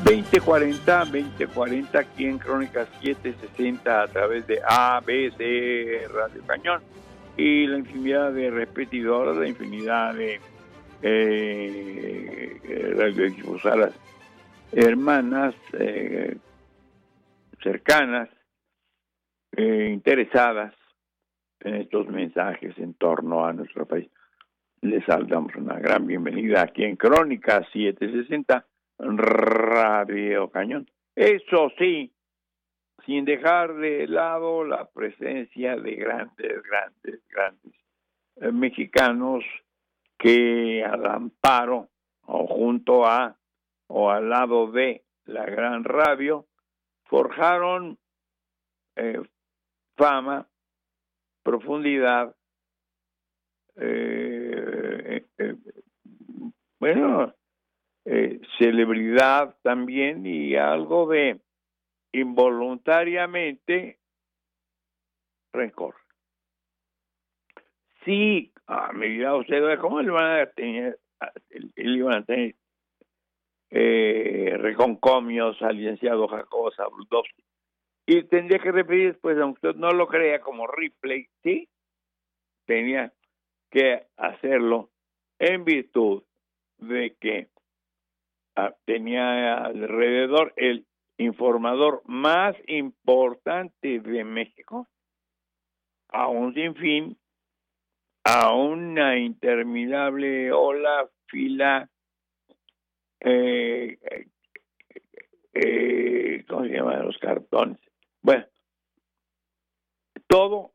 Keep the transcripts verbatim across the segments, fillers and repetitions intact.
veinte cuarenta, veinte cuarenta aquí en Crónica setecientos sesenta a través de A B C Radio Cañón y la infinidad de repetidoras, la infinidad de eh, radiodifusoras hermanas, eh, cercanas, eh, interesadas en estos mensajes en torno a nuestro país. Les damos una gran bienvenida aquí en Crónica setecientos sesenta Radio Cañón. Eso sí, sin dejar de lado la presencia de grandes, grandes, grandes eh, mexicanos que al amparo o junto a o al lado de la gran radio forjaron eh, fama, profundidad, eh, eh, bueno, eh, celebridad también y algo de involuntariamente rencor. Sí, ah, me dirá usted, ¿cómo le van a tener, le van a tener eh, reconcomios al licenciado Jacobo Zabludovsky? Y tendría que referir después, aunque usted no lo crea, como Ripley, ¿sí? Tenía que hacerlo en virtud de que ah, tenía alrededor el informador más importante de México, a un sinfín, a una interminable ola, fila, eh, eh, ¿cómo se llaman los cartones? Bueno, todo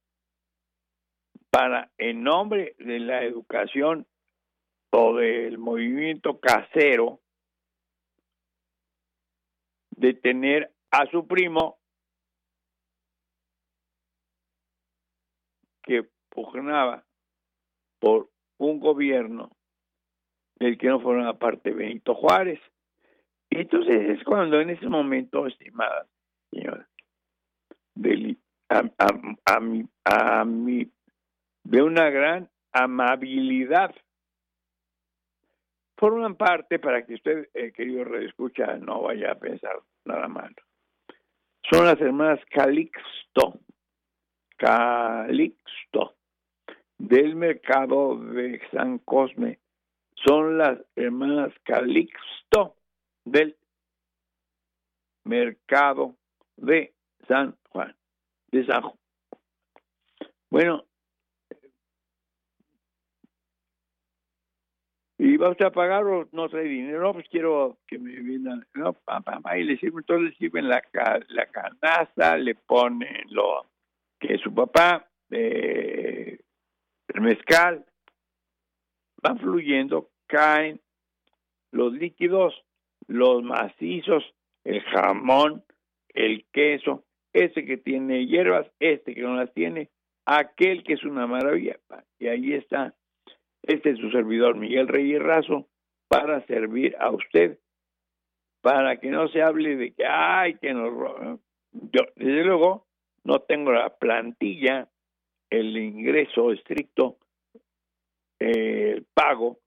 para, en nombre de la educación o del movimiento casero, de tener a su primo que pugnaba por un gobierno del que no formaba parte Benito Juárez. Y entonces es cuando en ese momento, estimada señora, de, a, a, a, mi, a mi, de una gran amabilidad, forman parte, para que usted, eh, querido redescucha, no vaya a pensar nada malo. Son las hermanas Calixto, Calixto, del mercado de San Cosme. Son las hermanas Calixto del mercado de San Juan, de San Juan. Bueno, ¿y va usted a pagar o no trae dinero? No, pues quiero que me vendan. No, papá, y le sirven, entonces le sirven la, la canasta, le ponen lo que su papá, eh, el mezcal, van fluyendo, caen los líquidos, los macizos, el jamón, el queso, ese que tiene hierbas, este que no las tiene, aquel que es una maravilla. Y ahí está. Este es su servidor Miguel Reyes Razo para servir a usted, para que no se hable de que ay que nos roban. Yo desde luego no tengo la plantilla, el ingreso estricto, eh, el pago